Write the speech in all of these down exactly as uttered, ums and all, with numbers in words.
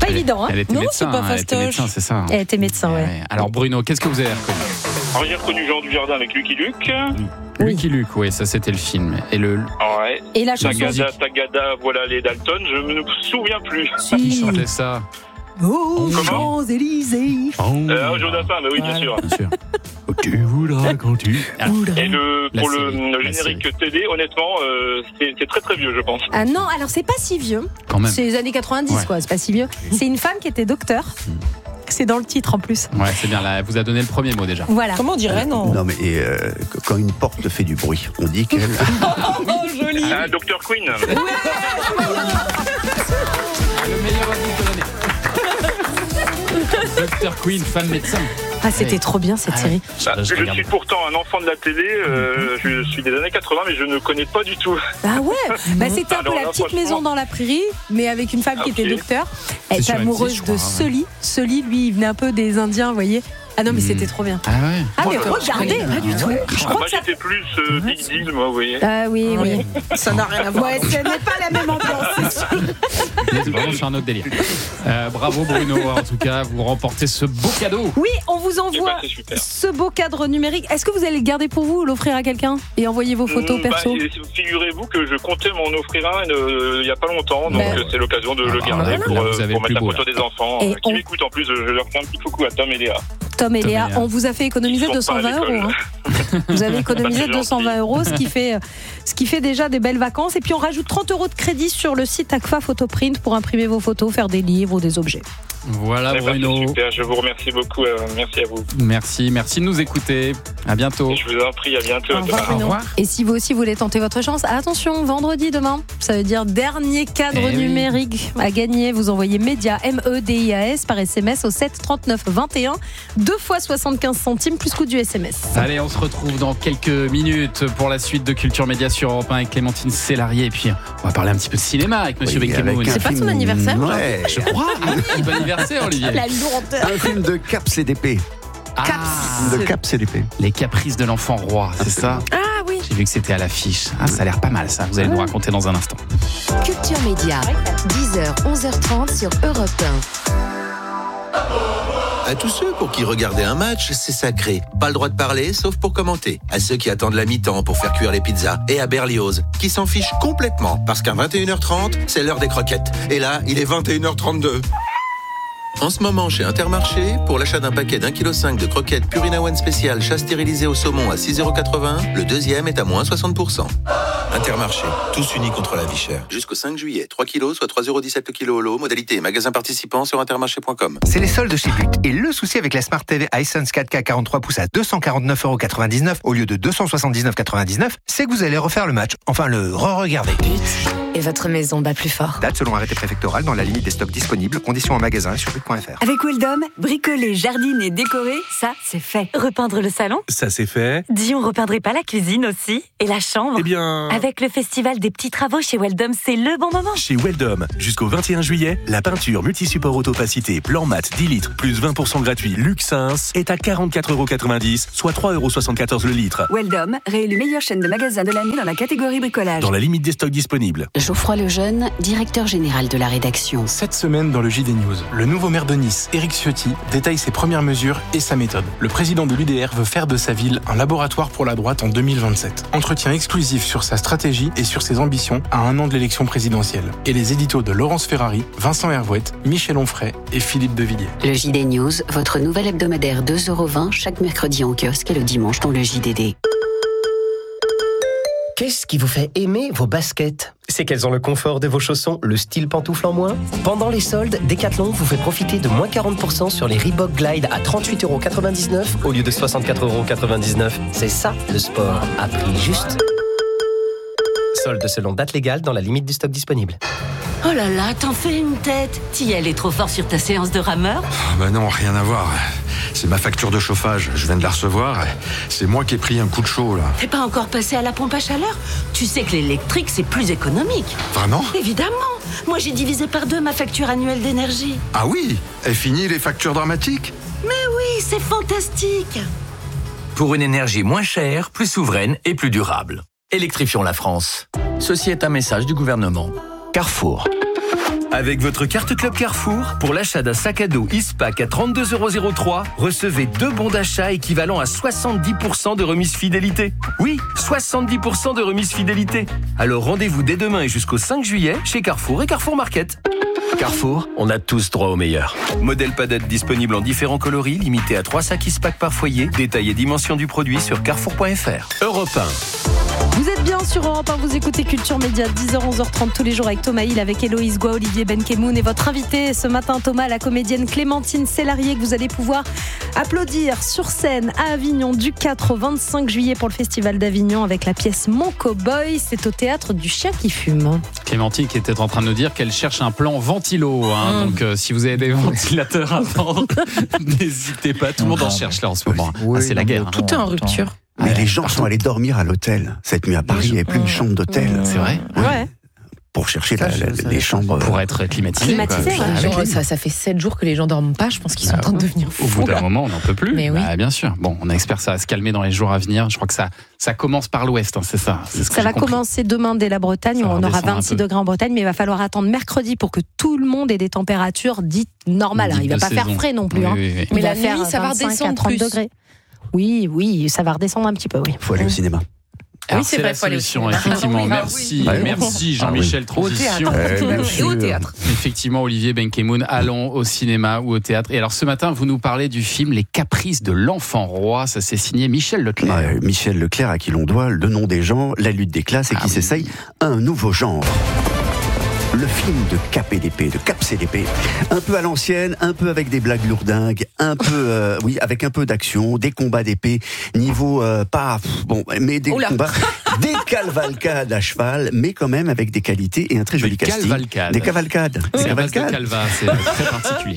elle, évident. Hein. Elle était non, médecin, c'est pas elle était médecin, c'est ça. Elle était médecin, ouais. ouais. Alors Bruno, qu'est-ce que vous avez reconnu? Alors, j'ai reconnu Jean Dujardin avec Lucky Luke. Oui. Lucky Luke, oui, ça c'était le film. Et le. Ouais. Et la chanson. Tagada, Tagada, voilà les Dalton, je ne me souviens plus. Qui chantait ça? Oh, Comment Champs-Élysées. Oh. Euh, Jonathan, mais oui, bien sûr. Bien sûr. Tu voudras quand tu. Ah. Et le, La pour série, le, le la générique série. T D, honnêtement, euh, c'est, c'est très très vieux, je pense. Ah non, alors c'est pas si vieux. Quand même. C'est les années quatre-vingt-dix, Ouais. quoi. C'est pas si vieux. C'est une femme qui était docteur. C'est dans le titre en plus. Ouais, c'est bien. Là, elle vous a donné le premier mot déjà. Voilà. Comment on dirait, non? Non mais euh, quand une porte fait du bruit, on dit qu'elle... Oh, joli. Ah, docteur Queen. Le meilleur indice de l'année. Docteur Queen, femme médecin. Ah, c'était Ouais. trop bien cette Ah ouais. série. Bah, Je je regarde. suis pourtant un enfant de la télé, euh, je suis des années quatre-vingts, mais je ne connais pas du tout. Ah ouais. Bah, c'était un peu Alors la là, petite franchement- maison dans la prairie, mais avec une femme qui Ok. était docteur. Elle C'est était sur M six, amoureuse je de crois, ouais. Sully. Sully, lui, il venait un peu des Indiens, vous voyez. Ah non, mais Mm. c'était trop bien. Ah ouais. Ah, mais Moi, regardez, pas du tout. Je Ah, crois moi, que ça. j'étais plus euh, Big Deal, moi, vous voyez. Ah oui, oui. Ça n'a rien à voir. Ouais, ce n'est pas la même ambiance, c'est sûr. C'est vraiment sur un autre délire. Euh, bravo Bruno, en tout cas, vous remportez ce beau cadeau. Oui, on vous Eh ben, envoie c'est super. ce beau cadre numérique. Est-ce que vous allez le garder pour vous ou l'offrir à quelqu'un et envoyer vos photos Mm, perso? bah, et figurez-vous que je comptais m'en offrir un euh, il n'y a pas longtemps, donc Ben. euh, c'est l'occasion de Ah le bah, garder là, pour, là, euh, vous avez pour le plus mettre la beau, photo là. des enfants Et euh, qui on- m'écoutent en plus. Je leur fais un petit coucou à Tom et Léa. Tom et Tom et Léa, Léa. on vous a fait économiser Ils sont deux cent vingt pas à euros. l'école. Hein. Vous avez économisé C'est gentil. deux cent vingt euros, ce qui fait, ce qui fait déjà des belles vacances. Et puis on rajoute trente euros de crédit sur le site Agfa Photoprint pour imprimer vos photos, faire des livres ou des objets. Voilà Eh ben, Bruno. c'est super, je vous remercie beaucoup. euh, merci à vous. Merci, merci de nous écouter. À bientôt. Je vous en prie, à bientôt. Au revoir, Au Bruno. revoir. Et si vous aussi voulez tenter votre chance, attention, vendredi demain, ça veut dire dernier cadre Eh oui. numérique à gagner. Vous envoyez média M E D I A S par S M S au sept trente-neuf vingt et un, deux fois soixante-quinze centimes plus coût du S M S. Allez, on se retrouve dans quelques minutes pour la suite de Culture Média sur Europe un avec Clémentine Sélarié. Et puis, on va parler un petit peu de cinéma avec Monsieur Oui, Benkemoun. avec un C'est pas son film- anniversaire, Ouais. Je crois. Ah oui, bon anniversaire, Olivier. La lourdeur. Un film de Cap C D P. Ah, De Cap C D P. Les caprices de l'enfant roi, c'est ça? Ah oui. J'ai vu que c'était à l'affiche. Ah, ça a l'air pas mal ça. Vous allez nous raconter dans un instant. Culture Média, dix heures, onze heures trente sur Europe un. À tous ceux pour qui regarder un match, c'est sacré. Pas le droit de parler, sauf pour commenter. À ceux qui attendent la mi-temps pour faire cuire les pizzas. Et à Berlioz, qui s'en fiche complètement, parce qu'à vingt et une heures trente, c'est l'heure des croquettes. Et là, il est vingt et une heures trente-deux. En ce moment, chez Intermarché, pour l'achat d'un paquet d'un kilo cinq de croquettes Purina One spécial chat stérilisé au saumon à six euros quatre-vingts, le deuxième est à moins soixante pour cent. Intermarché, tous unis contre la vie chère. Jusqu'au cinq juillet, trois kilos, soit trois euros dix-sept le kilo au lot. Modalité magasin participant sur intermarché point com. C'est les soldes chez But. Et le souci avec la Smart T V Hisense quatre K quarante-trois pouces à deux cent quarante-neuf euros quatre-vingt-dix-neuf au lieu de deux cent soixante-dix-neuf euros quatre-vingt-dix-neuf, c'est que vous allez refaire le match. Enfin, le re-regarder. Et votre maison bat plus fort. Date selon arrêté préfectoral dans la limite des stocks disponibles. Conditions en magasin et sur but point f r. Avec Weldom, bricoler, jardiner, décorer, ça, c'est fait. Repeindre le salon? Ça c'est fait. Dis, on repeindrait pas la cuisine aussi? Et la chambre? Eh bien... Avec le festival des petits travaux chez Weldom, c'est le bon moment. Chez Weldom, jusqu'au vingt et un juillet, la peinture multisupport autopacité plan mat dix litres plus vingt pour cent gratuit Luxins est à quarante-quatre euros quatre-vingt-dix, soit trois euros soixante-quatorze le litre. Weldom, réélu meilleure chaîne de magasins de l'année dans la catégorie bricolage. Dans la limite des stocks disponibles. Geoffroy Lejeune, directeur général de la rédaction. Cette semaine dans le J D News, le nouveau maire de Nice, Éric Ciotti, détaille ses premières mesures et sa méthode. Le président de l'U D R veut faire de sa ville un laboratoire pour la droite en deux mille vingt-sept. Entretien exclusif sur sa stratégie et sur ses ambitions à un an de l'élection présidentielle. Et les éditos de Laurence Ferrari, Vincent Hervouette, Michel Onfray et Philippe Devilliers. Le J D News, votre nouvel hebdomadaire deux euros vingt chaque mercredi en kiosque et le dimanche dans le J D D. Qu'est-ce qui vous fait aimer vos baskets ? C'est qu'elles ont le confort de vos chaussons, le style pantoufle en moins. Pendant les soldes, Decathlon vous fait profiter de moins quarante pour cent sur les Reebok Glide à trente-huit euros quatre-vingt-dix-neuf au lieu de soixante-quatre euros quatre-vingt-dix-neuf. C'est ça, le sport à prix juste. Soldes selon date légale dans la limite du stock disponible. Oh là là, t'en fais une tête. T'y allais trop fort sur ta séance de rameur? Ah bah non, rien à voir. C'est ma facture de chauffage, je viens de la recevoir. C'est moi qui ai pris un coup de chaud, là. T'es pas encore passé à la pompe à chaleur? Tu sais que l'électrique, c'est plus économique. Vraiment? Évidemment. Moi, j'ai divisé par deux ma facture annuelle d'énergie. Ah oui? Et fini les factures dramatiques? Mais oui, c'est fantastique. Pour une énergie moins chère, plus souveraine et plus durable. Électrifions la France. Ceci est un message du gouvernement. Carrefour. Avec votre carte Club Carrefour, pour l'achat d'un sac à dos Ispac à trente-deux euros zéro trois, recevez deux bons d'achat équivalent à soixante-dix pour cent de remise fidélité. Oui, soixante-dix pour cent de remise fidélité. Alors rendez-vous dès demain et jusqu'au cinq juillet chez Carrefour et Carrefour Market. Carrefour, on a tous droit au meilleur. Modèle padette disponible en différents coloris, limité à trois sacs Ispac par foyer. Détail et dimension du produit sur carrefour point f r. Europe un. Vous êtes bien sur Europe un, vous écoutez Culture Média, dix heures onze heures trente tous les jours avec Thomas Hill, avec Héloïse Goua, Olivier Benkemoun et votre invité ce matin Thomas, la comédienne Clémentine Sélarié, que vous allez pouvoir applaudir sur scène à Avignon du quatre au vingt-cinq juillet pour le Festival d'Avignon avec la pièce Mon Cowboy. C'est au théâtre du Chien qui fume. Clémentine qui était en train de nous dire qu'elle cherche un plan ventilo. Hein. Mmh. Donc euh, si vous avez des ventilateurs à vendre, n'hésitez pas. Tout le monde en cherche là en ce moment. Oui, ah, c'est la guerre. Tout est en rupture. Mais les gens sont allés dormir à l'hôtel. Cette nuit à Paris, il n'y avait plus une chambre d'hôtel. C'est vrai ? Ouais. Pour chercher la, la, les chambres. Pour être climatisé. Climatisé, quoi. Les gens, ça, ça fait sept jours que les gens dorment pas. Je pense qu'ils sont en train de devenir fous. Au bout d'un là. moment, on n'en peut plus. Mais oui. Bah, bien sûr. Bon, on espère ça va se calmer dans les jours à venir. Je crois que ça, ça commence par l'ouest, hein, c'est ça. C'est ce que ça va compris. commencer demain dès la Bretagne. On aura vingt-six degrés en Bretagne, mais il va falloir attendre mercredi pour que tout le monde ait des températures dites normales. Hein. Il ne va pas saison. faire frais non plus. Oui, hein. oui, oui. Il Mais va la faire nuit, ça va vingt-cinq redescendre à trente plus. degrés. Oui, oui, ça va redescendre un petit peu, oui. Il faut aller au cinéma. Alors, oui, c'est c'est vrai, la faut aller au solution, cinéma. effectivement. Ah, Merci, oui. merci Jean-Michel Ah, oui. Transition. Au théâtre. Euh, Et au théâtre. Effectivement, Olivier Benkemoun, allons au cinéma ou au théâtre. Et alors ce matin, vous nous parlez du film Les Caprices de l'Enfant Roi. Ça s'est signé Michel Leclerc. Ouais, Michel Leclerc, à qui l'on doit le nom des gens, la lutte des classes, et qui Ah oui. s'essaye un nouveau genre. Le film de Cap et d'épée, de Caps et d'épée, un peu à l'ancienne, un peu avec des blagues lourdingues, un peu, euh, oui, avec un peu d'action, des combats d'épée, niveau euh, pas, pff, bon, mais des Oula. combats, des cavalcades à cheval, mais quand même avec des qualités et un très joli Des casting. cavalcades. Des cavalcades. Des C'est à base de cavalcades. Calva, c'est très particulier.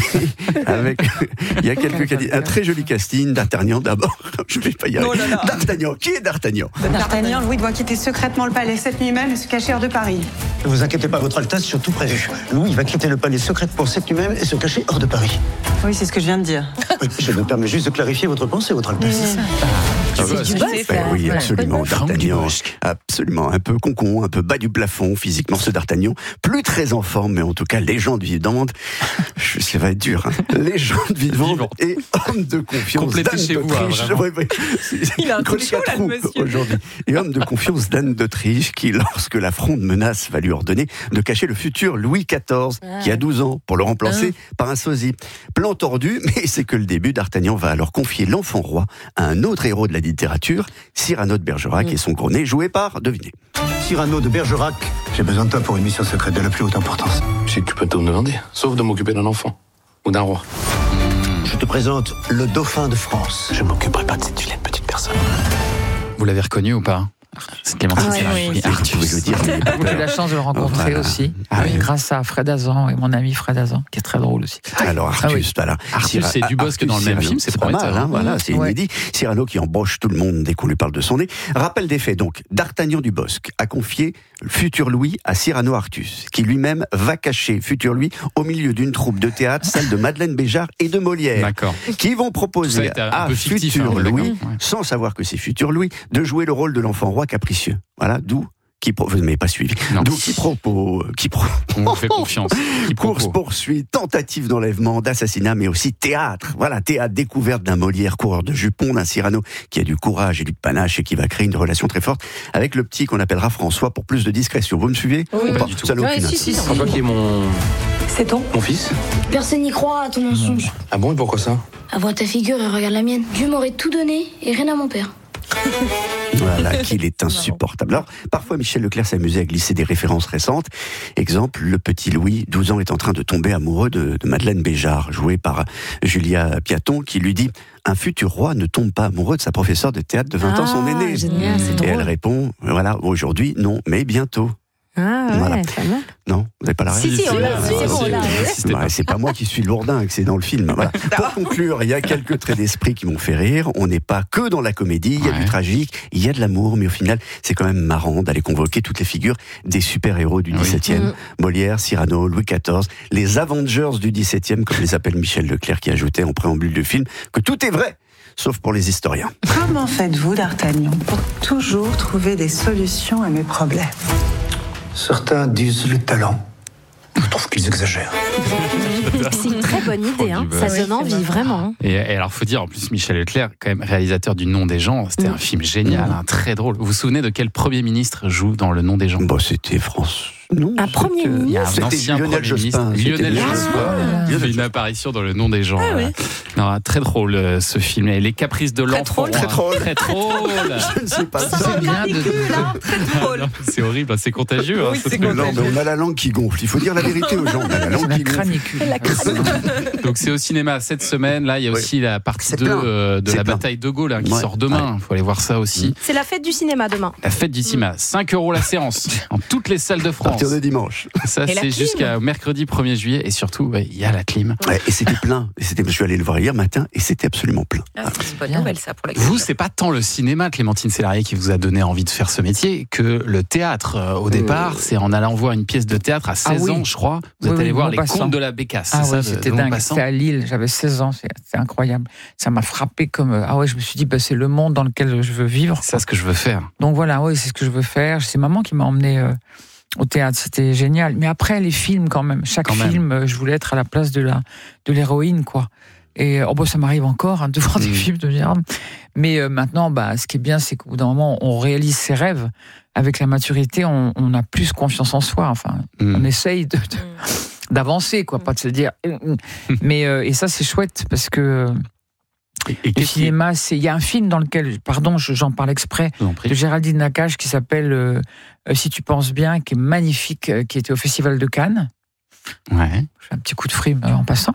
Avec, il y a quelques qualités, un très joli casting. D'Artagnan d'abord. Je vais pas y arriver. Oh là là. D'Artagnan. Qui est D'Artagnan? D'Artagnan, Louis doit quitter secrètement le palais cette nuit même et se cacher hors de Paris. Ne vous inquiétez pas, votre Altesse, sur tout prévu. Louis va quitter le palais secrètement cette nuit même et se cacher hors de Paris. Oui, c'est ce que je viens de dire. Oui, je me permets juste de clarifier votre pensée, votre Altesse. Ah, C'est du ben bosque, oui, là. absolument. Franck D'Artagnan, Dubosc. absolument. Un peu concon, un peu bas du plafond, physiquement, ce D'Artagnan. Plus très en forme, mais en tout cas, légende vivante. Je- Ça va être dur. Hein. Légende vivante Vivante. et homme de confiance. Complétez d'Anne chez vous, hein, d'Autriche. vraiment. Ouais, ouais. C'est- Il a un chronique coup de à chaud, là, le trous monsieur. aujourd'hui. Et homme de confiance d'Anne d'Autriche, qui, lorsque la fronde menace, va lui ordonner de cacher le futur Louis quatorze, qui a douze ans, pour le remplacer par un sosie. Plan tordu, mais c'est que le début. D'Artagnan va alors confier l'enfant roi à un autre héros de la littérature, Cyrano de Bergerac, et son gros nez, joué par, devinez. Cyrano de Bergerac, j'ai besoin de toi pour une mission secrète de la plus haute importance. Si tu peux tout me demander, sauf de m'occuper d'un enfant ou d'un roi. Je te présente le dauphin de France. Je m'occuperai pas de cette vilaine petite personne. Vous l'avez reconnu ou pas? C'est Clémentine Ah oui, Sélarié. oui. Artus. Vous pouvez le dire, mais- J'ai eu la chance de le rencontrer Voilà. aussi, Ah oui. grâce à Fred Azan et mon ami Fred Azan, qui est très drôle aussi. Alors Artus, Ah oui. voilà. Artus, c'est Dubosc dans le même film, c'est c'est pas mal, prometteur. hein, voilà, c'est Ouais. inédit. Cyrano qui embauche tout le monde dès qu'on lui parle de son nez. Rappel des faits, donc, D'Artagnan Dubosc a confié le futur Louis à Cyrano Artus, qui lui-même va cacher futur Louis au milieu d'une troupe de théâtre, celle de Madeleine Béjart et de Molière, D'accord. qui vont Tout ça proposer était un à peu fictif, futur hein, Louis, d'accord. Ouais. sans savoir que c'est futur Louis, de jouer le rôle de l'enfant roi capricieux. Voilà, d'où qui pro... vous m'avez pas suivi. Non. D'où qui propos, qui pro... On vous fait confiance. Qui Course propos. poursuite, tentative d'enlèvement, d'assassinat, mais aussi théâtre. Voilà, théâtre, découverte d'un Molière coureur de jupons, d'un Cyrano qui a du courage et du panache et qui va créer une relation très forte avec le petit qu'on appellera François pour plus de discrétion. Vous me suivez? Oui, Ou pas pas du tout. Ça n'a Ouais, aucune si, int- si, si. François qui est mon. C'est ton mon fils. Personne n'y croit à ton mensonge. Ah bon, et pourquoi ça? À voir ta figure et regarde la mienne. Dieu m'aurait tout donné et rien à mon père. Voilà, qu'il est insupportable. Alors, parfois, Michel Leclerc s'amusait à glisser des références récentes. Exemple, le petit Louis, douze ans, est en train de tomber amoureux de, de Madeleine Béjart, jouée par Julia Piaton, qui lui dit « Un futur roi ne tombe pas amoureux de sa professeure de théâtre de vingt ans, son Ah, aîné. » génial, c'est Et drôle. elle répond « Voilà, aujourd'hui, non, mais bientôt. » Ah ouais, Voilà. pas mal. Non, vous n'avez pas la Si, règle si, on l'a, Ah, si, ouais, on c'est- l'a, ouais. C'était Ouais, pas- c'est pas moi qui suis lourdin, que c'est dans le film. Voilà. Pour conclure, il y a quelques traits d'esprit qui m'ont fait rire. On n'est pas que dans la comédie, il y a Ouais. du tragique, il y a de l'amour, mais au final, c'est quand même marrant d'aller convoquer toutes les figures des super-héros du Oui. dix-septième. Mm. Molière, Cyrano, Louis quatorze, les Avengers du dix-septième, comme les appelle Michel Leclerc, qui ajoutait en préambule du film que tout est vrai, sauf pour les historiens. Comment faites-vous, D'Artagnan, pour toujours trouver des solutions à mes problèmes? Certains disent le talent. Je trouve qu'ils exagèrent. C'est une très bonne idée, hein. Ça donne envie, vraiment. Et, et alors, faut dire, en plus, Michel Leclerc, quand même réalisateur du Nom des gens, c'était mmh. un film génial, mmh. hein, très drôle. Vous vous souvenez de quel Premier ministre joue dans Le Nom des gens ? Bon, c'était France. Non, un premier que... ministre. Il y a un c'était ancien Lionel premier Jospin. ministre, Lionel Jospin. Ah, Il fait une apparition dans Le Nom des gens. Ah, oui. Non, très drôle euh, ce film. Et les caprices de très l'enfant. Drôle. Très drôle. Très drôle. Je ne sais pas ça. ça. C'est bien de... hein, très drôle. Non, c'est horrible, c'est contagieux. Oui, hein, c'est contagieux. Non, mais on a la langue qui gonfle. Il faut dire la vérité aux gens. On a la langue qui gonfle. La cranicule. Donc c'est au cinéma cette semaine. Là, il y a aussi oui. la partie deux euh, de c'est la plein. Bataille de Gaulle hein, qui ouais. sort demain. Il faut aller voir ça aussi. C'est la fête du cinéma demain. La fête du cinéma. cinq euros la séance en toutes les salles de France. À partir de dimanche. Ça, et c'est jusqu'à mercredi premier juillet. Et surtout, il y a la clim. Ouais, et c'était plein. Et c'était, je suis allé le voir hier matin et c'était absolument plein. Ah, c'est une bonne nouvelle, ça, pour la Vous, c'est pas tant le cinéma, Clémentine Sélarié, qui vous a donné envie de faire ce métier, que le théâtre. Au départ, euh... c'est en allant voir une pièce de théâtre à seize ah, oui. ans, je crois. Vous oui, êtes allé oui, voir Les Contes de la Bécasse. Ah c'est oui, ça, c'était de, de dingue. C'était à Lille, j'avais seize ans, c'est, c'est incroyable. Ça m'a frappé comme. Ah ouais, je me suis dit, bah, c'est le monde dans lequel je veux vivre. C'est ça ce que je veux faire. Donc voilà, oui, c'est ce que je veux faire. C'est maman qui m'a emmené. Euh, au théâtre, c'était génial. Mais après, les films, quand même. Chaque quand film, même. je voulais être à la place de, la, de l'héroïne, quoi. Et oh, bon, ça m'arrive encore hein, de voir mmh. des films de dire. Mais euh, maintenant, bah, ce qui est bien, c'est qu'au bout d'un moment, on réalise ses rêves. Avec la maturité, on, on a plus confiance en soi. Enfin, mmh. on essaye de, de, d'avancer, quoi, mmh. pas de se dire. Mais euh, et ça, c'est chouette parce que. Et, et le cinéma, qui... c'est il y a un film dans lequel, pardon, je, j'en parle exprès, de Géraldine Nakache qui s'appelle euh, Si tu penses bien, qui est magnifique, euh, qui était au Festival de Cannes. Ouais. Je fais un petit coup de frime euh, en passant.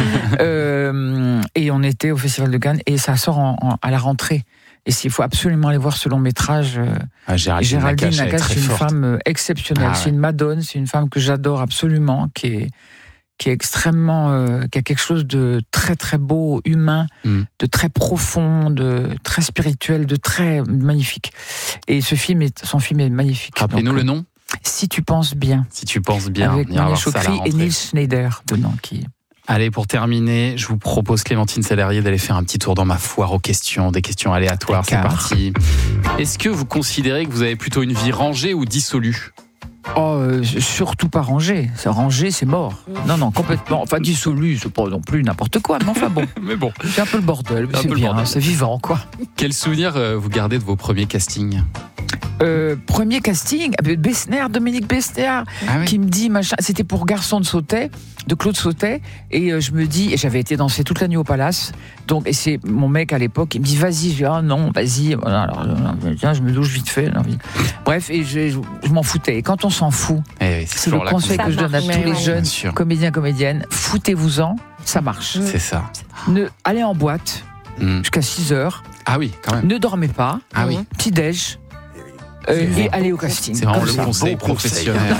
euh, et on était au Festival de Cannes et ça sort en, en, à la rentrée. Et il faut absolument aller voir ce long métrage. Euh, ah, Géraldine, Géraldine Nakache, Nakache c'est une forte. femme euh, exceptionnelle. Ah, ouais. C'est une madone, c'est une femme que j'adore absolument, qui est qui est extrêmement, euh, qui a quelque chose de très très beau, humain, mm. de très profond, de très spirituel, de très magnifique. Et ce film est, son film est magnifique. Rappelez-nous donc, le nom. Si tu penses bien. Si tu penses bien. Avec Maria Chokri et Nils Schneider dedans qui. Allez, pour terminer, je vous propose, Clémentine Sélarié, d'aller faire un petit tour dans ma foire aux questions, des questions aléatoires. D'accord. C'est parti. Est-ce que vous considérez que vous avez plutôt une vie rangée ou dissolue ? Oh, euh, surtout pas rangé. C'est rangé, c'est mort. Non, non, complètement. Enfin, dissolu, c'est pas non plus n'importe quoi, mais enfin bon. Mais bon. C'est un peu le bordel. C'est, c'est bien, bordel. C'est vivant, quoi. Quel souvenir euh, vous gardez de vos premiers castings ? Euh, premier casting, Bessner, Dominique Bessner, ah oui. qui me dit machin. C'était pour Garçon de Sautet, de Claude Sautet, et euh, je me dis, et j'avais été danser toute la nuit au Palace. Donc, et c'est mon mec à l'époque, il me dit, vas-y. Je dis, ah non, vas-y. Voilà, alors, tiens, je me douche vite fait. Bref, et je, je, je m'en foutais. Et quand on s'en fout, eh oui, c'est, c'est le conseil que je donne à tous les jeunes comédiens, comédiennes. Foutez-vous-en, ça marche. C'est ça. Ne, allez en boîte mmh. jusqu'à six heures. Ah oui, quand même. Ne dormez pas. Ah oui. Petit-déj. Euh, et aller au casting. C'est vraiment le conseil bon professionnel.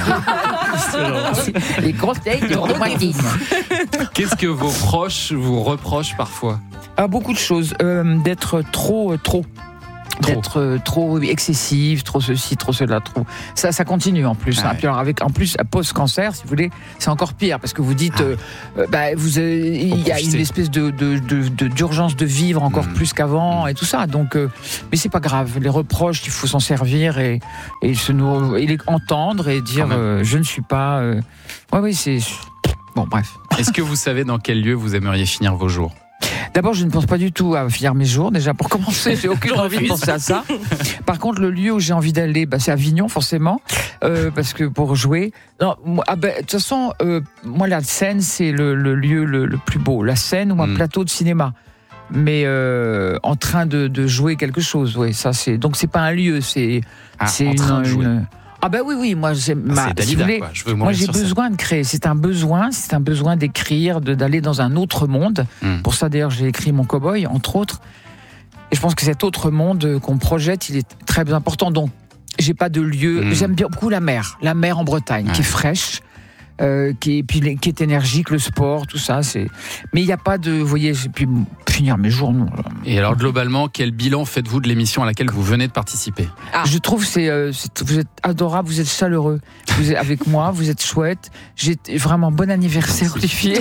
Les conseils de Romatine. Qu'est-ce que vos proches vous reprochent parfois ? Ah, beaucoup de choses. Euh, d'être trop, euh, trop. Trop. D'être euh, trop excessive, trop ceci, trop cela, trop. Ça, ça continue en plus. Ah, hein. ouais. Puis alors avec, en plus, post-cancer, si vous voulez, c'est encore pire parce que vous dites, ah. euh, bah, vous, euh, il y a une espèce de, de, de, de d'urgence de vivre encore mmh. plus qu'avant mmh. et tout ça. Donc, euh, mais c'est pas grave. Les reproches, il faut s'en servir et, et se nous, et les entendre et dire, euh, je ne suis pas. Euh... Ouais, oui, c'est bon. Bref. Est-ce que vous savez dans quel lieu vous aimeriez finir vos jours ? D'abord, je ne pense pas du tout à finir mes jours. Déjà, pour commencer, j'ai aucune envie de penser à ça. Par contre, le lieu où j'ai envie d'aller, bah, c'est Avignon, forcément, euh, parce que pour jouer. Non, ah ben, de toute façon, euh, moi, la scène, c'est le, le lieu le, le plus beau. La scène ou un mm. plateau de cinéma. Mais euh, en train de, de jouer quelque chose, oui. Ça, c'est donc c'est pas un lieu, c'est ah, c'est en une. Train de jouer. une Ah ben oui, oui, moi, j'ai, ah, ma, c'est si vous voulez, je veux moi j'ai besoin scène. de créer. C'est un besoin, c'est un besoin d'écrire, de, d'aller dans un autre monde. Mm. Pour ça, d'ailleurs, j'ai écrit Mon Cowboy, entre autres. Et je pense que cet autre monde qu'on projette, il est très important. Donc, j'ai pas de lieu. Mm. J'aime bien beaucoup la mer, la mer en Bretagne, ouais. qui est fraîche. Euh, qui, est, puis, qui est énergique, le sport, tout ça. C'est... Mais il n'y a pas de... Vous voyez, j'ai pu finir mes jours, non. Et alors, globalement, quel bilan faites-vous de l'émission à laquelle vous venez de participer ? ah. Je trouve que c'est, euh, c'est, vous êtes adorable, vous êtes chaleureux. Vous êtes avec moi, vous êtes chouette. J'ai vraiment bon anniversaire, Olivier.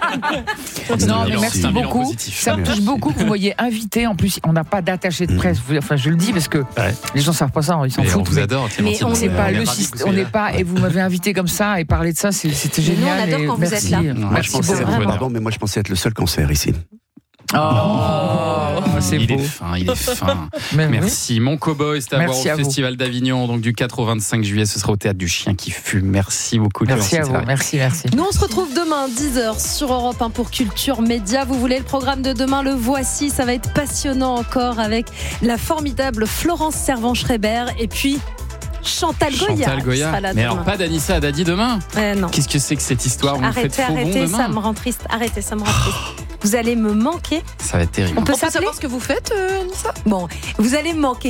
Non, mais merci beaucoup. Ça me touche beaucoup que vous m'ayez invité. En plus, on n'a pas d'attaché de presse. Enfin, je le dis parce que ouais. les gens ne savent pas ça, ils s'en mais foutent. On vous adore, mais on n'est pas le système. On n'est pas... Et vous m'avez invité comme ça et parler de ça, c'était génial. Nous, on adore quand merci. vous êtes là. Moi, Merci je pensais beaucoup. être, pardon, mais moi je pensais être le seul cancer ici. Oh, c'est il beau. est fin, il est fin. Mais Merci. Oui. Mon Cowboy, c'est à voir Merci au à Festival d'Avignon, donc du quatre au vingt-cinq juillet. Ce sera au Théâtre du Chien qui fume. Merci beaucoup. Merci à vous. Merci, merci. Nous, on se retrouve demain, dix heures, sur Europe un pour Culture Média. Vous voulez le programme de demain, le voici. Ça va être passionnant encore avec la formidable Florence Servan-Schreiber et puis Chantal Goya. Chantal Goya. Sera là Mais demain. alors, pas d'Anissa Haddadi demain euh, Non. Qu'est-ce que c'est que cette histoire? Vous Arrêtez, me faites faux arrêtez, bon demain. ça me rend triste. Arrêtez, ça me rend triste. Vous allez me manquer. Ça va être terrible. On peut, On peut s'appeler savoir ce que vous faites, euh, Anissa? Bon, vous allez me manquer.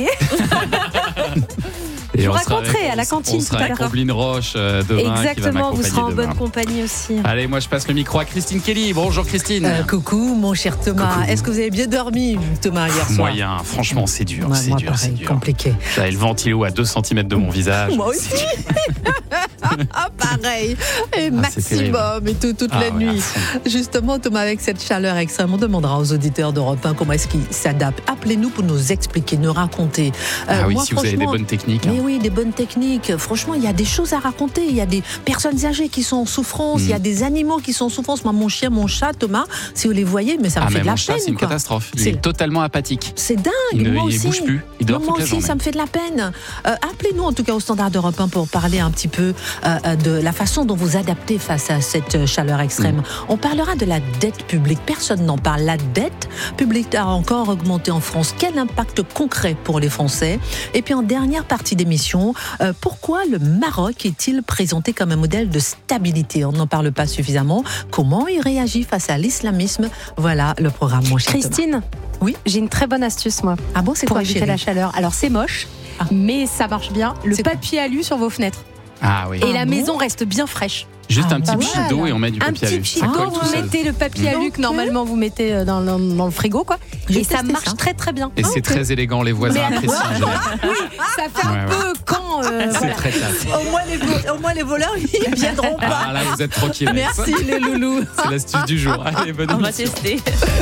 Et Je vous on sera raconterai avec- à la cantine On tout sera à avec l'heure. Omblin Roche euh, demain. Exactement, qui vous va serez en m'accompagner bonne demain. compagnie aussi. Allez, moi je passe le micro à Christine Kelly. Bonjour Christine. Euh, coucou, mon cher Thomas. Coucou. Est-ce que vous avez bien dormi, Thomas, hier soir? Moyen, franchement c'est dur, Ouais, c'est moi, dur, c'est pareil, dur. compliqué. J'avais le ventilo à deux centimètres de mon visage. Moi aussi. Ah, pareil. Et Ah, c'est terrible. maximum, et tout, toute Ah, la ouais, à nuit. fond. Justement, Thomas, avec cette chaleur extrême, on demandera aux auditeurs d'Europe un comment est-ce qu'ils s'adaptent. Appelez-nous pour nous expliquer, nous raconter. Euh, Ah oui, moi, si vous avez des franchement, bonnes techniques. hein. Mais oui, des bonnes techniques. Franchement, il y a des choses à raconter. Il y a des personnes âgées qui sont en souffrance. Mm. Il y a des animaux qui sont en souffrance. Moi, mon chien, mon chat, Thomas, si vous les voyez, mais ça me Ah, fait mais de la mon chat, peine. c'est une quoi. catastrophe. Il C'est- est totalement apathique. C'est dingue, Il ne- moi il aussi. bouge plus. Il dort Non, toute moi la aussi, journée. ça me fait de la peine. Euh, appelez-nous en tout cas au standard d'Europe un pour parler un petit peu euh, de la façon dont vous adaptez face à cette chaleur extrême. Mm. On parlera de la dette publique. Personne n'en parle. La dette publique a encore augmenté en France. Quel impact concret pour les Français? Et puis en dernière partie d'émission, euh, pourquoi le Maroc est-il présenté comme un modèle de stabilité? On n'en parle pas suffisamment. Comment il réagit face à l'islamisme? Voilà le programme, mon cher Thomas. Christine, oui, j'ai une très bonne astuce, moi. Ah bon, c'est pour quoi, éviter chérie? la chaleur. Alors c'est moche, mais ça marche bien. Le papier alu sur vos fenêtres. Ah oui. Et la maison reste bien fraîche. Juste Ah, un petit pas pchit mal. d'eau et on met du Un papier à petit lu. pchit Ça d'eau, colle tout vous seul. mettez le papier alu que normalement vous mettez euh, dans, dans, dans le frigo, quoi. J'ai Et ça testé marche ça. très très bien. Et c'est très élégant, les voisins Mais- apprécient. en général. Oui, ça fait un Ouais, peu quand. euh, C'est voilà. très classe. Au moins, les, vo- au moins les voleurs, ils viendront pas. Ah là, vous êtes tranquille. Merci les loulous. C'est l'astuce du jour. Allez, bonne On va émission. tester.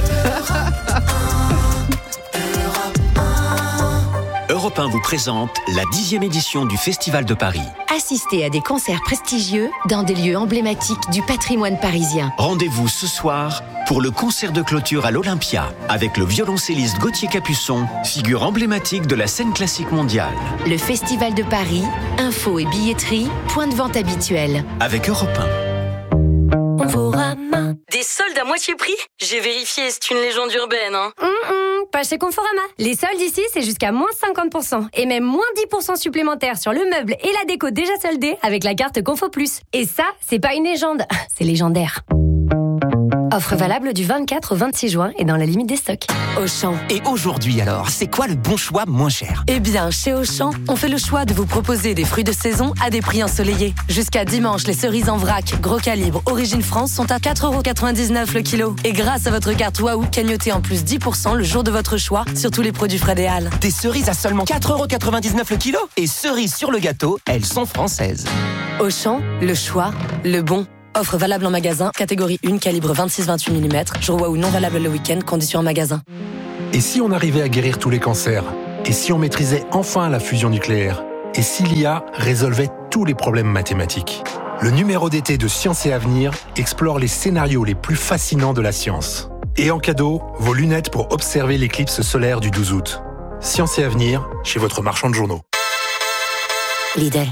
Europe un vous présente la dixième édition du Festival de Paris. Assistez à des concerts prestigieux dans des lieux emblématiques du patrimoine parisien. Rendez-vous ce soir pour le concert de clôture à l'Olympia avec le violoncelliste Gauthier Capuçon, figure emblématique de la scène classique mondiale. Le Festival de Paris, info et billetterie, point de vente habituel. Avec Europe un. Conforama. Des soldes à moitié prix? J'ai vérifié, c'est une légende urbaine. Hein. Hum, hum, pas chez Conforama. Les soldes ici, c'est jusqu'à moins cinquante pour cent. Et même moins dix pour cent supplémentaires sur le meuble et la déco déjà soldés avec la carte Confo Plus. Et ça, c'est pas une légende, c'est légendaire. Offre valable du vingt-quatre au vingt-six juin et dans la limite des stocks. Auchan. Et aujourd'hui alors, c'est quoi le bon choix moins cher? Eh bien, chez Auchan, on fait le choix de vous proposer des fruits de saison à des prix ensoleillés. Jusqu'à dimanche, les cerises en vrac, gros calibre, origine France sont à quatre euros quatre-vingt-dix-neuf le kilo. Et grâce à votre carte Waouh, cagnotez en plus dix pour cent le jour de votre choix sur tous les produits frais des Halles. Des cerises à seulement quatre euros quatre-vingt-dix-neuf le kilo? Et cerises sur le gâteau, elles sont françaises. Auchan, le choix, le bon. Offre valable en magasin, catégorie un, calibre vingt-six vingt-huit millimètres. Jour Waouh non valable le week-end, conditions en magasin. Et si on arrivait à guérir tous les cancers? Et si on maîtrisait enfin la fusion nucléaire? Et si l'I A résolvait tous les problèmes mathématiques? Le numéro d'été de Science et Avenir explore les scénarios les plus fascinants de la science. Et en cadeau, vos lunettes pour observer l'éclipse solaire du douze août. Science et Avenir, chez votre marchand de journaux. Lidl.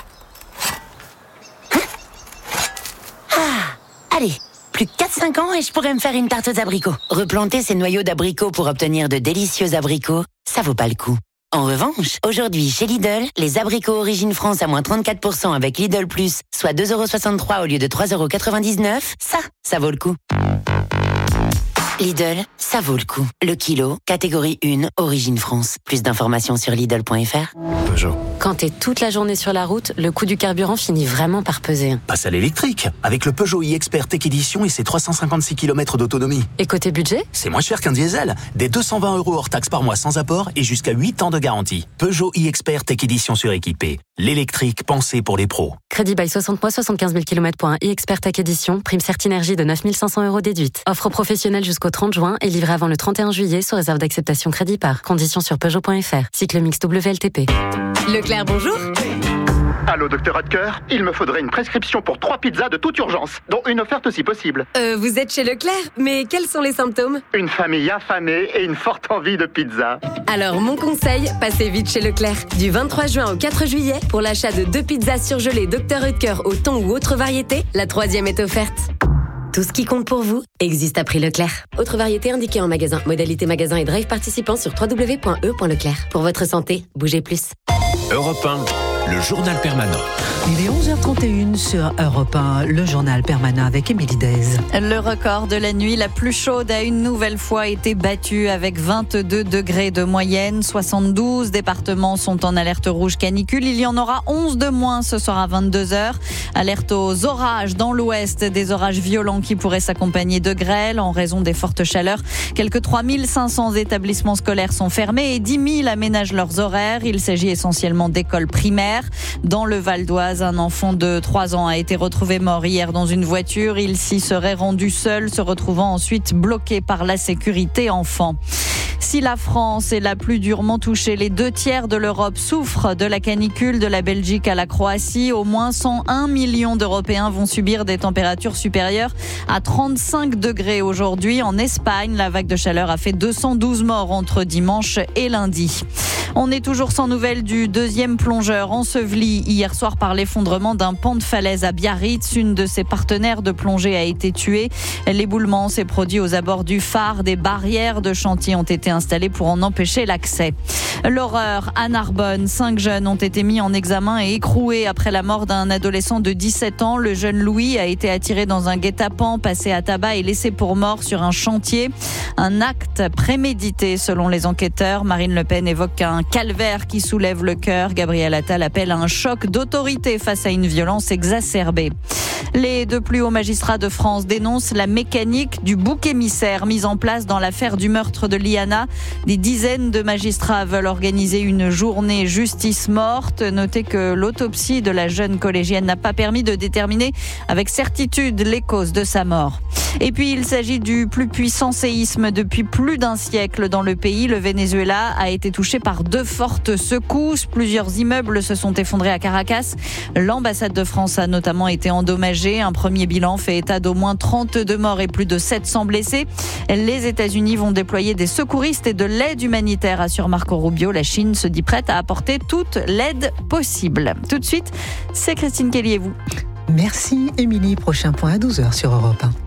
Allez, plus que quatre cinq ans et je pourrais me faire une tarte aux abricots. Replanter ces noyaux d'abricots pour obtenir de délicieux abricots, ça vaut pas le coup. En revanche, aujourd'hui chez Lidl, les abricots Origine France à moins trente-quatre pour cent avec Lidl Plus, soit deux euros soixante-trois au lieu de trois euros quatre-vingt-dix-neuf, ça, ça vaut le coup. Lidl, ça vaut le coup. Le kilo, catégorie un, Origine France. Plus d'informations sur Lidl point F R. Peugeot. Quand t'es toute la journée sur la route, le coût du carburant finit vraiment par peser. Passe à l'électrique avec le Peugeot e-Expert Tech Edition et ses trois cent cinquante-six kilomètres d'autonomie. Et côté budget? C'est moins cher qu'un diesel. Des deux cent vingt euros hors taxe par mois sans apport et jusqu'à huit ans de garantie. Peugeot e-Expert Tech Edition suréquipé. L'électrique pensé pour les pros. Crédit by soixante mois, soixante-quinze mille kilomètres pour un e-Expert Tech Edition. Prime Certinergie de neuf mille cinq cents euros déduite. Offre professionnelle jusqu'au trente juin et livré avant le trente et un juillet sous réserve d'acceptation crédit par. Conditions sur Peugeot point F R. Cycle mix W L T P. Leclerc, bonjour. Allô, docteur Oetker, il me faudrait une prescription pour trois pizzas de toute urgence, dont une offerte si possible. Euh, vous êtes chez Leclerc, mais quels sont les symptômes ? Une famille affamée et une forte envie de pizza. Alors, mon conseil, passez vite chez Leclerc. Du vingt-trois juin au quatre juillet, pour l'achat de deux pizzas surgelées docteur Oetker au thon ou autre variété, la troisième est offerte. Tout ce qui compte pour vous existe à prix Leclerc. Autre variété indiquée en magasin. Modalité magasin et drive participant sur w w w point e point leclerc. Pour votre santé, bougez plus. Europe un, le journal permanent. Il est onze heures trente et une sur Europe un, le journal permanent avec Émilie Dez. Le record de la nuit la plus chaude a une nouvelle fois été battu avec vingt-deux degrés de moyenne. soixante-douze départements sont en alerte rouge canicule. Il y en aura onze de moins ce soir à vingt-deux heures. Alerte aux orages dans l'ouest, des orages violents qui pourraient s'accompagner de grêle en raison des fortes chaleurs. Quelques trois mille cinq cents établissements scolaires sont fermés et dix mille aménagent leurs horaires. Il s'agit essentiellement d'écoles primaires. Dans le Val d'Oise, un enfant de trois ans a été retrouvé mort hier dans une voiture. Il s'y serait rendu seul, se retrouvant ensuite bloqué par la sécurité enfant. Si la France est la plus durement touchée, les deux tiers de l'Europe souffrent de la canicule, de la Belgique à la Croatie. Au moins cent un millions d'Européens vont subir des températures supérieures à trente-cinq degrés aujourd'hui. En Espagne, la vague de chaleur a fait deux cent douze morts entre dimanche et lundi. On est toujours sans nouvelles du deuxième plongeur enseveli hier soir par l'effondrement d'un pan de falaise à Biarritz. Une de ses partenaires de plongée a été tuée. L'éboulement s'est produit aux abords du phare. Des barrières de chantier ont été installées pour en empêcher l'accès. L'horreur à Narbonne. Cinq jeunes ont été mis en examen et écroués après la mort d'un adolescent de dix-sept ans. Le jeune Louis a été attiré dans un guet-apens, passé à tabac et laissé pour mort sur un chantier. Un acte prémédité selon les enquêteurs. Marine Le Pen évoque un calvaire qui soulève le cœur. Gabriel Attal appelle à un choc d'autorité face à une violence exacerbée. Les deux plus hauts magistrats de France dénoncent la mécanique du bouc émissaire mise en place dans l'affaire du meurtre de Liana. Des dizaines de magistrats veulent organiser une journée justice morte. Notez que l'autopsie de la jeune collégienne n'a pas permis de déterminer avec certitude les causes de sa mort. Et puis il s'agit du plus puissant séisme depuis plus d'un siècle dans le pays. Le Venezuela a été touché par deux fortes secousses. Plusieurs immeubles se sont effondrés à Caracas. L'ambassade de France a notamment été endommagée. Un premier bilan fait état d'au moins trente-deux morts et plus de sept cents blessés. Les États-Unis vont déployer des secouristes et de l'aide humanitaire, assure Marco Rubio. La Chine se dit prête à apporter toute l'aide possible. Tout de suite, c'est Christine Kelly et vous. Merci Émilie. Prochain point à douze heures sur Europe un.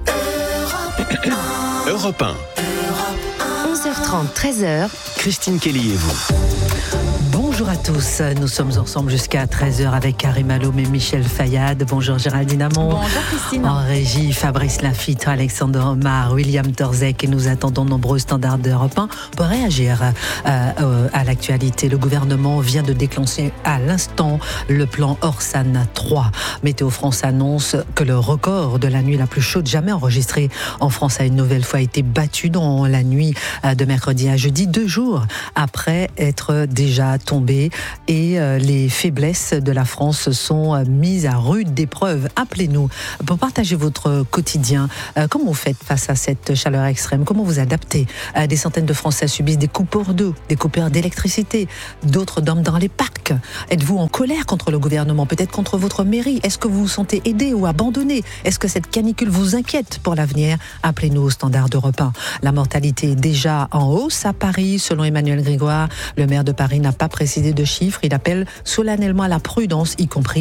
Europe un. onze heures trente, treize heures. Christine Kelly et vous. Bonjour à tous, nous sommes ensemble jusqu'à treize heures avec Karim Alloum et Michel Fayad. Bonjour Géraldine Amont. Bonjour Christine. En régie, Fabrice Lafitte, Alexandre Omar, William Torzek, et nous attendons nombreux standards d'Europe un pour réagir euh, euh, à l'actualité. Le gouvernement vient de déclencher à l'instant le plan Orsan trois. Météo France annonce que le record de la nuit la plus chaude jamais enregistrée en France a une nouvelle fois été battu dans la nuit de mercredi à jeudi, deux jours après être déjà tombé, et euh, les faiblesses de la France sont euh, mises à rude épreuve. Appelez-nous pour partager votre quotidien. Euh, comment vous faites face à cette chaleur extrême? Comment vous adaptez? euh, Des centaines de Français subissent des coupures d'eau, des coupures d'électricité. D'autres dorment dans les parcs. Êtes-vous en colère contre le gouvernement, peut-être contre votre mairie? Est-ce que vous vous sentez aidé ou abandonné? Est-ce que cette canicule vous inquiète pour l'avenir? Appelez-nous au standard d'Europe un. La mortalité est déjà en hausse à Paris. Selon Emmanuel Grégoire, le maire de Paris n'a pas précisé de chiffres. Il appelle solennellement à la prudence, y compris